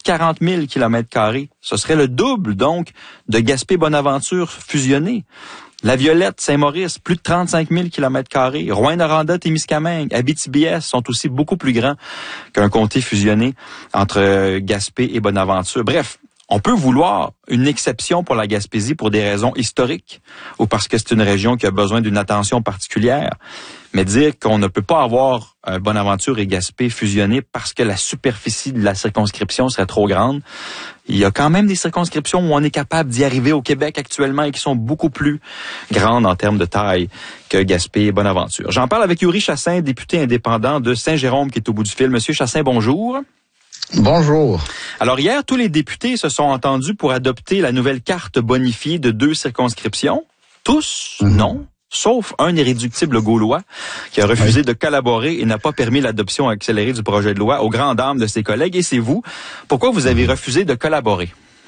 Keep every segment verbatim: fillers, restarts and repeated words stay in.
quarante mille kilomètres carrés. Ce serait le double, donc, de Gaspé-Bonaventure fusionné. La Violette, Saint-Maurice, plus de trente-cinq mille kilomètres carrés. Rouyn-Noranda, Témiscamingue, Abitibi-Est sont aussi beaucoup plus grands qu'un comté fusionné entre Gaspé et Bonaventure. Bref, on peut vouloir une exception pour la Gaspésie pour des raisons historiques ou parce que c'est une région qui a besoin d'une attention particulière. Mais dire qu'on ne peut pas avoir euh, Bonaventure et Gaspé fusionnés parce que la superficie de la circonscription serait trop grande. Il y a quand même des circonscriptions où on est capable d'y arriver au Québec actuellement et qui sont beaucoup plus grandes en termes de taille que Gaspé et Bonaventure. J'en parle avec Yuri Chassin, député indépendant de Saint-Jérôme qui est au bout du fil. Monsieur Chassin, bonjour. Bonjour. Alors hier, tous les députés se sont entendus pour adopter la nouvelle carte bonifiée de deux circonscriptions. Tous, mmh. non. Sauf un irréductible gaulois qui a refusé oui. de collaborer et n'a pas permis l'adoption accélérée du projet de loi aux grandes dames de ses collègues. Et c'est vous. Pourquoi vous avez refusé de collaborer?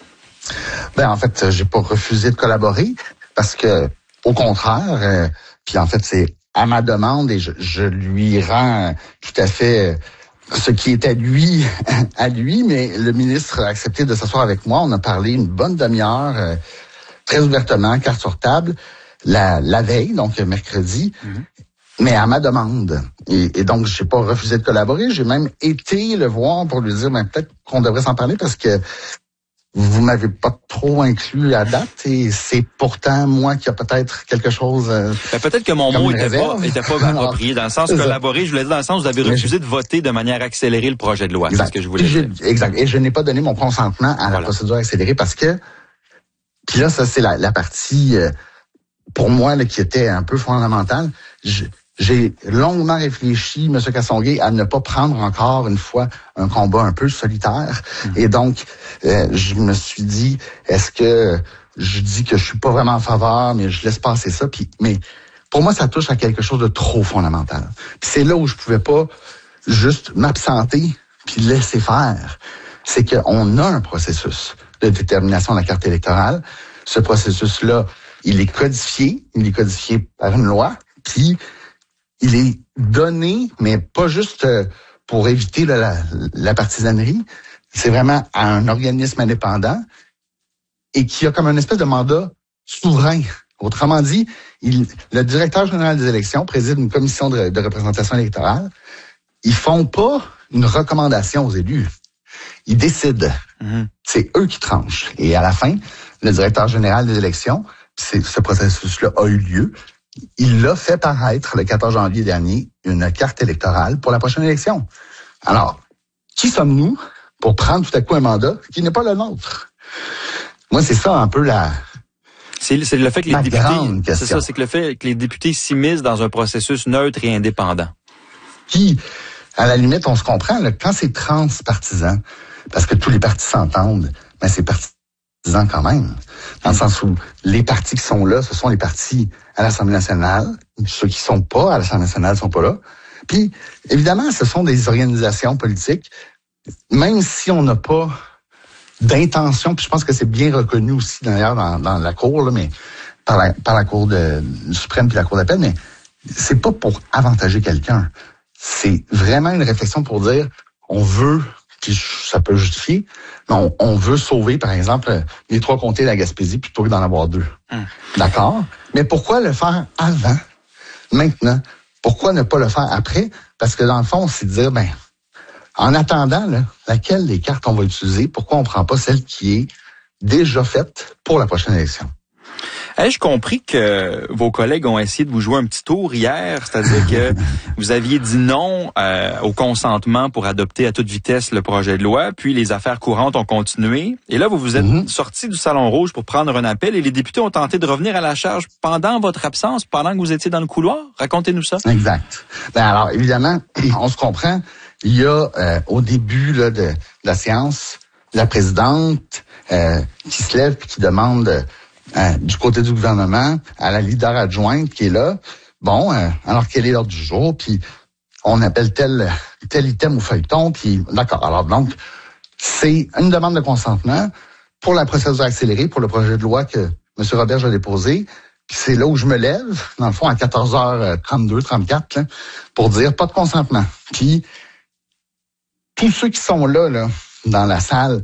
Ben en fait, j'ai pas refusé de collaborer parce que, au contraire, euh, puis en fait, c'est à ma demande et je, je lui rends tout à fait ce qui est à lui, à lui, mais le ministre a accepté de s'asseoir avec moi. On a parlé une bonne demi-heure, euh, très ouvertement, carte sur table. La, la veille, donc mercredi, mm-hmm. mais à ma demande. Et, et donc, j'ai pas refusé de collaborer. J'ai même été le voir pour lui dire, ben, peut-être qu'on devrait s'en parler parce que vous m'avez pas trop inclus à date et c'est pourtant moi qui a peut-être quelque chose. Euh, ben, peut-être que mon mot était pas, était pas approprié dans le sens collaborer. Je voulais dire dans le sens où vous avez refusé de voter de manière accélérée le projet de loi. Exact. C'est ce que je voulais dire. Exact. Et je n'ai pas donné mon consentement à voilà. la procédure accélérée parce que, puis là, ça c'est la, la partie. Euh, pour moi, là, qui était un peu fondamentale, j'ai longuement réfléchi, M. Castonguay, à ne pas prendre encore une fois un combat un peu solitaire. Mmh. Et donc, euh, je me suis dit, est-ce que je dis que je suis pas vraiment en faveur, mais je laisse passer ça. Puis, mais pour moi, ça touche à quelque chose de trop fondamental. Puis c'est là où je pouvais pas juste m'absenter puis laisser faire. C'est qu'on a un processus de détermination de la carte électorale. Ce processus-là, il est codifié, il est codifié par une loi, puis il est donné, mais pas juste pour éviter la, la, la partisanerie, c'est vraiment à un organisme indépendant et qui a comme une espèce de mandat souverain. Autrement dit, il, le directeur général des élections préside une commission de, de représentation électorale. Ils font pas une recommandation aux élus. Ils décident. Mm-hmm. C'est eux qui tranchent. Et à la fin, le directeur général des élections, c'est, ce processus-là a eu lieu. Il l'a fait paraître le quatorze janvier dernier, une carte électorale pour la prochaine élection. Alors, qui sommes-nous pour prendre tout à coup un mandat qui n'est pas le nôtre? Moi, c'est ça un peu la... C'est, c'est le fait que les députés... C'est ça, c'est que le fait que les députés s'immiscent dans un processus neutre et indépendant. Qui, à la limite, on se comprend, là, quand c'est transpartisan, parce que tous les partis s'entendent, mais c'est partisan quand même, dans le sens où les partis qui sont là, ce sont les partis à l'Assemblée nationale, ceux qui sont pas à l'Assemblée nationale sont pas là. Puis, évidemment, ce sont des organisations politiques, même si on n'a pas d'intention, puis je pense que c'est bien reconnu aussi d'ailleurs dans, dans la Cour, là, mais par la, par la Cour de, suprême puis la Cour d'appel, mais c'est pas pour avantager quelqu'un. C'est vraiment une réflexion pour dire, on veut, puis ça peut justifier, mais on, on veut sauver, par exemple, les trois comtés de la Gaspésie plutôt que d'en avoir deux. Hum. D'accord? Mais pourquoi le faire avant, maintenant? Pourquoi ne pas le faire après? Parce que dans le fond, c'est de dire, ben, en attendant, là, laquelle des cartes on va utiliser, pourquoi on prend pas celle qui est déjà faite pour la prochaine élection? Ai-je compris que vos collègues ont essayé de vous jouer un petit tour hier, c'est-à-dire que vous aviez dit non euh, au consentement pour adopter à toute vitesse le projet de loi, puis les affaires courantes ont continué, et là vous vous êtes mm-hmm. sortis du Salon Rouge pour prendre un appel, et les députés ont tenté de revenir à la charge pendant votre absence, pendant que vous étiez dans le couloir. Racontez-nous ça. Exact. Ben alors, évidemment, on se comprend, il y a euh, au début là, de, de la séance, la présidente euh, qui se lève et qui demande... Euh, du côté du gouvernement, à la leader adjointe qui est là, bon, euh, alors quel est l'ordre du jour, puis on appelle tel tel item au feuilleton, puis d'accord. Alors donc, c'est une demande de consentement pour la procédure accélérée, pour le projet de loi que M. Roberge a déposé, puis c'est là où je me lève, dans le fond, à quatorze heures trente-deux, trente-quatre, là, pour dire pas de consentement. Puis, tous ceux qui sont là, là, dans la salle,